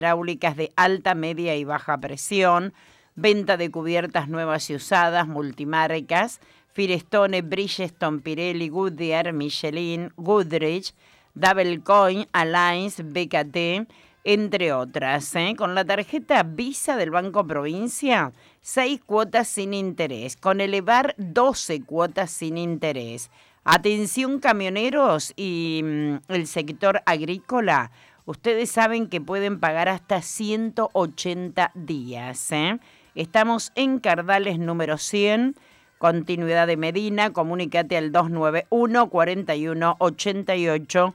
hidráulicas de alta, media y baja presión, venta de cubiertas nuevas y usadas, multimarcas, Firestone, Bridgestone, Pirelli, Goodyear, Michelin, Goodrich, Double Coin, Alliance, BKT, entre otras. Con la tarjeta Visa del Banco Provincia, 6 cuotas sin interés. Con Elevar, 12 cuotas sin interés. Atención camioneros y el sector agrícola. Ustedes saben que pueden pagar hasta 180 días. Estamos en Cardales número 100, continuidad de Medina. Comunícate al 291 41 88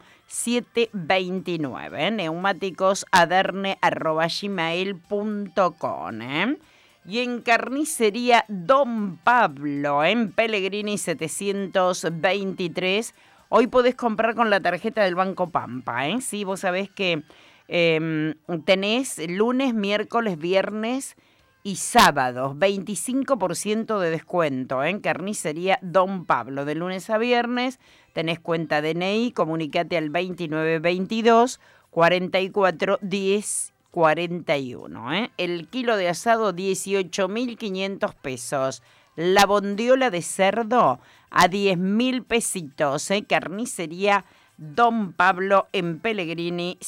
729. Neumáticos aderne@gmail.com. Y en Carnicería Don Pablo, en Pellegrini 723, hoy podés comprar con la tarjeta del Banco Pampa. Sí, vos sabés que tenés lunes, miércoles, viernes y sábados 25% de descuento en Carnicería Don Pablo. De lunes a viernes tenés cuenta DNI, comunicate al 2922 44 10 41. El kilo de asado 18.500 pesos. La bondiola de cerdo a 10.000 pesitos. Carnicería Don Pablo en Pellegrini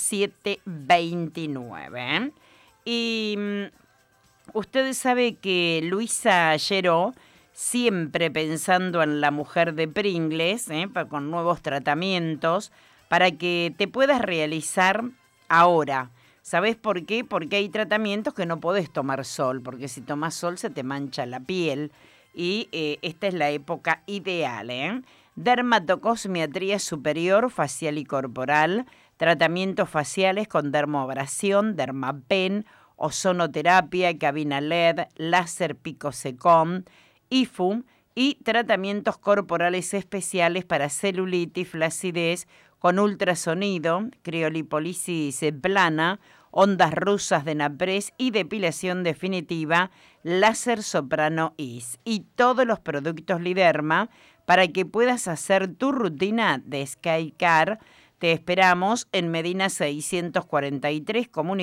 729. Y ustedes saben que Luisa Lleró, siempre pensando en la mujer de Pringles, con nuevos tratamientos, para que te puedas realizar ahora. ¿Sabés por qué? Porque hay tratamientos que no podés tomar sol, porque si tomas sol se te mancha la piel y esta es la época ideal. Dermatocosmiatría superior, facial y corporal, tratamientos faciales con dermoabrasión, dermapen, ozonoterapia, cabina LED, láser picosecom, IFU y tratamientos corporales especiales para celulitis, flacidez con ultrasonido, criolipólisis plana, ondas rusas de Napres y depilación definitiva, láser soprano IS y todos los productos Liderma para que puedas hacer tu rutina de Skycar. Te esperamos en Medina 643,